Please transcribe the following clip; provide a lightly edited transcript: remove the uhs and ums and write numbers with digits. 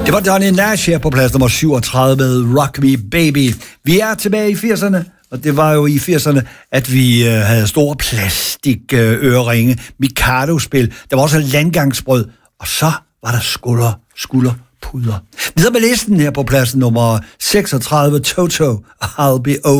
Det var Donny Nash her på plads nummer 37 med Rock Me Baby. Vi er tilbage i 80'erne, og det var jo i 80'erne, at vi havde store plastikøreringe, Mikado-spil. Der var også landgangsbrød, og så var der skulderpuder. Videre med listen her på plads nummer 36, Toto, I'll Be Over.